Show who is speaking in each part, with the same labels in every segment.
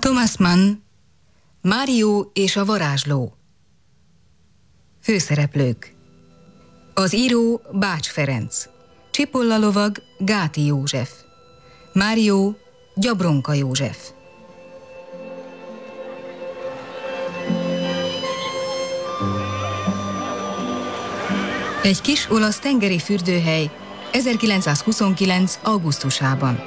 Speaker 1: Thomas Mann, Mário és a varázsló. Főszereplők: az író Bács Ferenc, Csipolla lovag Gáti József, Mário Gyabronka József. Egy kis olasz tengeri fürdőhely 1929. augusztusában.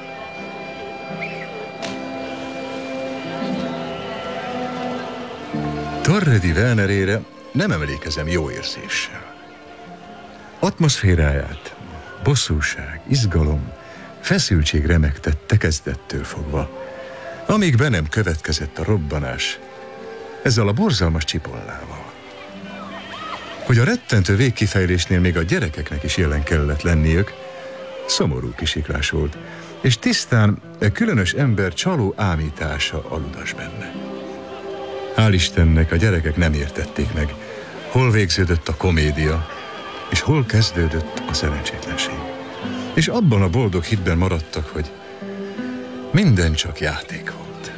Speaker 2: Torre di Venerére nem emlékezem jó érzéssel. Atmoszféráját bosszúság, izgalom, feszültség remegtette kezdettől fogva, amíg be nem következett a robbanás ezzel a borzalmas Csipollával. Hogy a rettentő végkifejlésnél még a gyerekeknek is jelen kellett lenniük, szomorú kisiklás volt, és tisztán különös ember csaló ámítása aludas benne. Hál' Istennek a gyerekek nem értették meg, hol végződött a komédia, és hol kezdődött a szerencsétlenség. És abban a boldog hitben maradtak, hogy minden csak játék volt.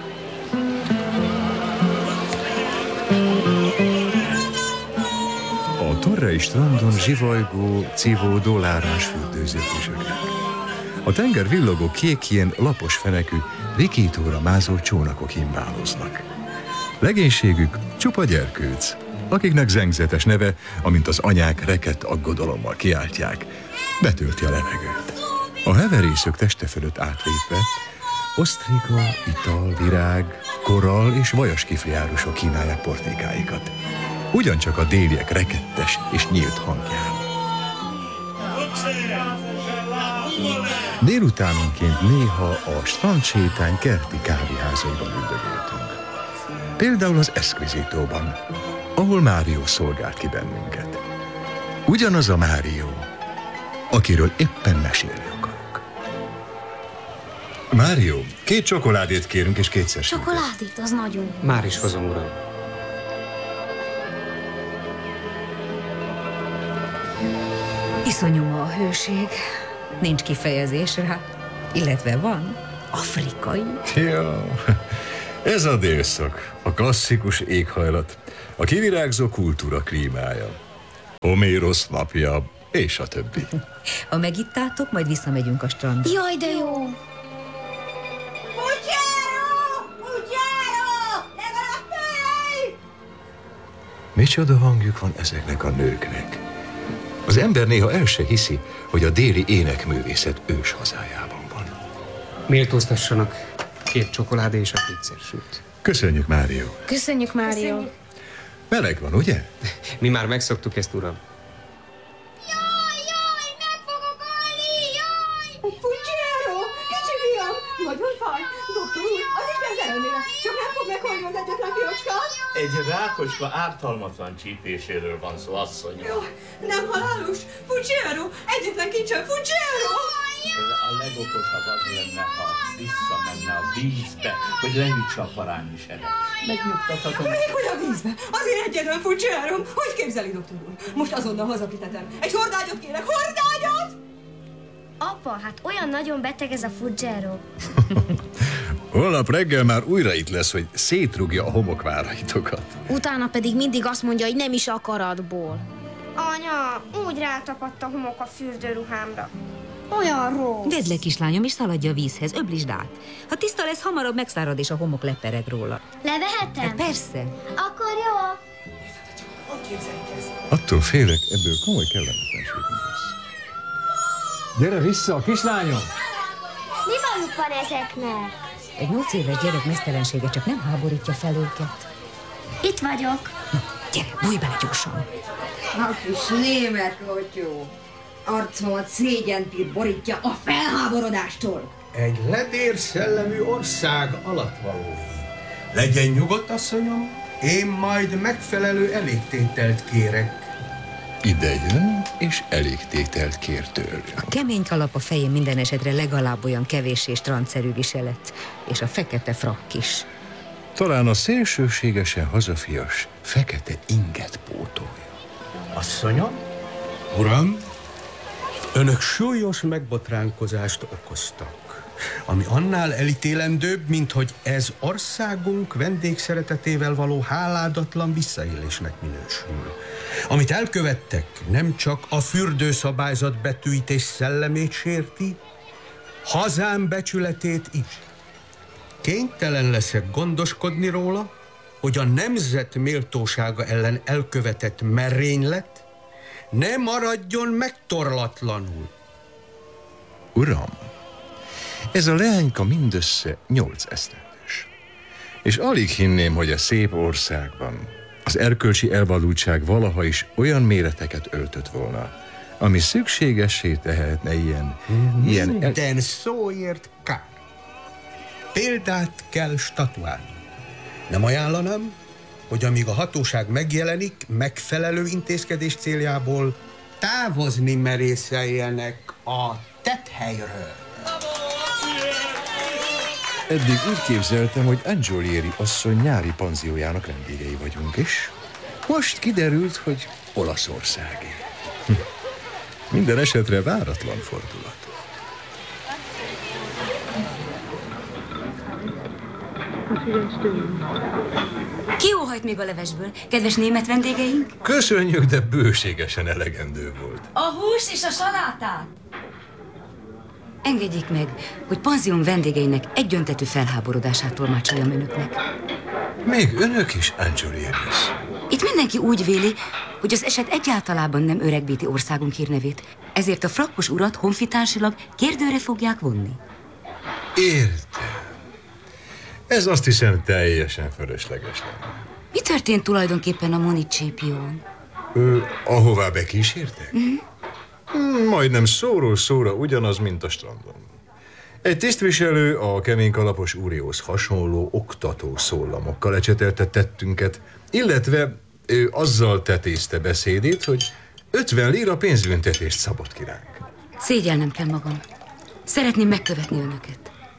Speaker 2: A torrei strandon zsivajgó, civódó lármás fürdőzők üzögnek. A tenger villogó kékjén lapos fenekű, rikítóra mázó csónakok himbáloznak. Legénységük csupa gyerkőc, akiknek zengzetes neve, amint az anyák rekett aggodalommal kiáltják, betölti a levegőt. A heverészök teste fölött átlépve osztriga, ital, virág, korall és vajas kifliárusok kínálják portékáikat. Ugyancsak a déliek rekettes és nyílt hangján. Délutánonként néha a strandsétány kerti kávéházaiban üldögéltünk. Például az Esquisitóban, ahol Mário szolgált ki bennünket. Ugyanaz a Mário, akiről éppen mesélni akarok. Mário, 2 csokoládét kérünk és 2 sört.
Speaker 3: Csokoládét, az nagyon jó.
Speaker 4: Már is hozom, uram.
Speaker 5: Iszonyú a hőség, nincs kifejezés rá, illetve van, afrikai.
Speaker 2: Ja, ez a délszak, a klasszikus éghajlat, a kivirágzó kultúra klímája, Homérosz napja, és a többi.
Speaker 5: Ha megittátok, majd visszamegyünk a strandra.
Speaker 3: Jaj, de jó!
Speaker 6: Pucsero! Pucsero! Legalább félj!
Speaker 2: Micsoda hangjuk van ezeknek a nőknek. Az ember néha el se hiszi, hogy a déli énekművészet ős hazájában van.
Speaker 4: Méltóztassanak, 2 csokoládé és a 2 sült.
Speaker 2: Köszönjük, Mário.
Speaker 3: Köszönjük, Mário.
Speaker 2: Meleg van, ugye?
Speaker 4: Mi már megszoktuk ezt, uram.
Speaker 6: Jaj, meg fogok halni, jaj! Pucsero! Kicsi fiam! Nagyon fáj! Doktor úr, az Isten szerelmére! Csak nem fog meghalni az egyetlen fiacska!
Speaker 7: Egy rákocska ártalmatlan csípéséről van szó, asszonyom.
Speaker 6: Jó, nem halálos! Pucsero! Egyetlen kincsem, Pucsero!
Speaker 7: A legokosabb az lenne, ha visszamenne a vízbe, hogy leütse a parányisedet. Megnyugtathatom.
Speaker 6: Még hogy a vízbe? Azért egyetlen Pucsero! Hogy képzeli, doktor úr? Most azonnal hazakitetem. Egy hordágyat kérek, hordágyat!
Speaker 3: Apa, hát olyan nagyon beteg ez a Fuggero.
Speaker 2: Holnap reggel már újra itt lesz, hogy szétrugja a homokváraitokat.
Speaker 3: Utána pedig mindig azt mondja, hogy nem is akaratból.
Speaker 8: Anya, úgy rátapadt a homok a fürdőruhámra. Olyan rossz.
Speaker 5: Vedd le, kislányom, és szaladj a vízhez, öblítsd át. Ha tiszta lesz, hamarabb megszárad, és a homok lepereg róla.
Speaker 3: Levehetem?
Speaker 5: Hát persze.
Speaker 3: Akkor jó.
Speaker 2: Attól félek, ebből komoly kellemetlenség lesz. Gyere vissza, kislányom!
Speaker 3: Mi bajuk van ezeknek?
Speaker 5: Egy 8 éves gyerek mesztelensége csak nem háborítja fel őket.
Speaker 3: Itt vagyok.
Speaker 5: Na, gyere, bújj bele gyorsan.
Speaker 9: A kis német lotyó. Arcomat szégyenpír borítja a felháborodástól.
Speaker 10: Egy ledér szellemű ország alattvaló. Legyen nyugodt, asszonyom, én majd megfelelő elégtételt kérek.
Speaker 2: Ide jön, és elégtételt kér tőlem.
Speaker 5: A kemény kalap a fején minden esetre legalább olyan kevéssé strandszerű viselet, és a fekete frakk is.
Speaker 2: Talán a szélsőségesen hazafias, fekete inget pótolja.
Speaker 10: Asszonyom? Uram? Önök súlyos megbotránkozást okoztak. ami annál elítélendőbb, mint hogy ez országunk vendégszeretetével való háládatlan visszaélésnek minősül. Amit elkövettek, nem csak a fürdőszabályzat betűit és szellemét sérti, hazám becsületét is. Kénytelen leszek gondoskodni róla, hogy a nemzet méltósága ellen elkövetett merénylet ne maradjon megtorlatlanul.
Speaker 2: Uram, ez a leányka mindössze 8 esztendes. És alig hinném, hogy a szép országban az erkölcsi elvadultság valaha is olyan méreteket öltött volna, ami szükségessé tehetne ilyen...
Speaker 10: Minden szóért kár. Példát kell statuálni. Nem ajánlanám, hogy amíg a hatóság megjelenik, megfelelő intézkedés céljából távozni merészeljenek a tetthelyről.
Speaker 2: Eddig úgy képzeltem, hogy Angiolieri asszony nyári panziójának vendégei vagyunk, és most kiderült, hogy Olaszországé. Minden esetre váratlan fordulat.
Speaker 5: Ki óhajt még a levesből, kedves német vendégeink?
Speaker 2: Köszönjük, de bőségesen elegendő volt.
Speaker 5: A hús és a salátát! Engedjék meg, hogy panzión vendégeinek egyöntetű felháborodását tolmácsoljam önöknek.
Speaker 2: Még önök is, Angiolieris.
Speaker 5: Itt mindenki úgy véli, hogy az eset egyáltalában nem öregbíti országunk hírnevét, ezért a frakkos urat honfitársilag kérdőre fogják vonni.
Speaker 2: Értem. Ez azt hiszem teljesen fölösleges lenne.
Speaker 5: Mi történt tulajdonképpen a Monicsépión?
Speaker 2: Ahová bekísértek? Majdnem szóról szóra ugyanaz, mint a strandon. Egy tisztviselő a kemény kalapos úrihoz hasonló oktató szólamokkal ecsetelte tettünket, illetve ő azzal tetézte beszédét, hogy 50 lira pénzbüntetést szabott ki ránk.
Speaker 5: Szégyellnem kell magam. Szeretném megkövetni önöket.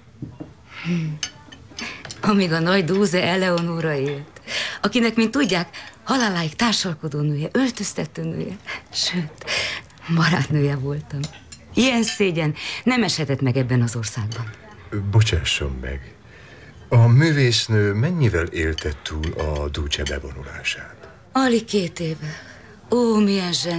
Speaker 5: Amíg a nagy Dúze Eleonóra élt, akinek, mint tudják, haláláig társalkodó nője, öltöztető nője, sőt, barátnője voltam. Ilyen szégyen nem eshetett meg ebben az országban.
Speaker 2: Bocsásson meg, a művésznő mennyivel élte túl a Duce bevonulását?
Speaker 5: Alig 2 éve. Ó, milyen zseni.